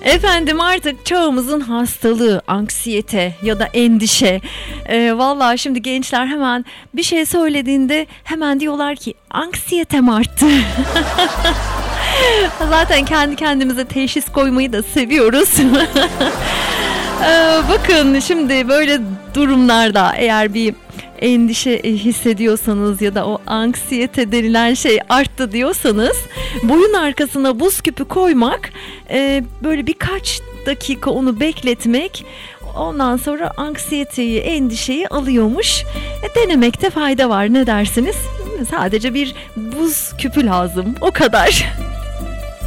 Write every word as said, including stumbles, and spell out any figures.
Efendim artık çağımızın hastalığı, anksiyete ya da endişe. Ee, vallahi şimdi gençler hemen bir şey söylediğinde hemen diyorlar ki anksiyetem arttı. Zaten kendi kendimize teşhis koymayı da seviyoruz. Ee, bakın şimdi böyle durumlarda eğer bir endişe hissediyorsanız ya da o anksiyete denilen şey arttı diyorsanız, boyun arkasına buz küpü koymak, e, böyle birkaç dakika onu bekletmek, ondan sonra anksiyeteyi, endişeyi alıyormuş. E, denemekte fayda var, ne dersiniz? Sadece bir buz küpü lazım, o kadar.